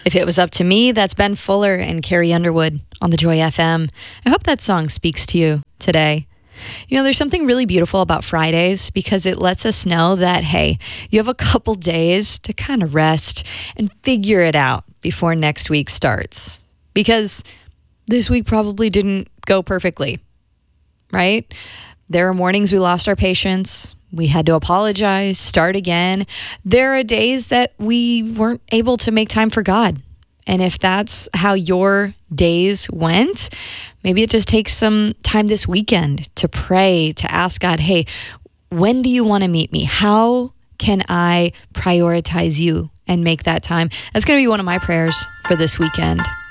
If It Was Up to Me, that's Ben Fuller and Carrie Underwood on the Joy FM. I hope that song speaks to you today. You know, there's something really beautiful about Fridays because it lets us know that, hey, you have a couple days to kind of rest and figure it out before next week starts. Because this week probably didn't go perfectly, right? There are mornings we lost our patience. We had to apologize, start again. There are days that we weren't able to make time for God. And if that's how your days went, maybe it just takes some time this weekend to pray, to ask God, hey, when do you want to meet me? How can I prioritize you and make that time? That's going to be one of my prayers for this weekend.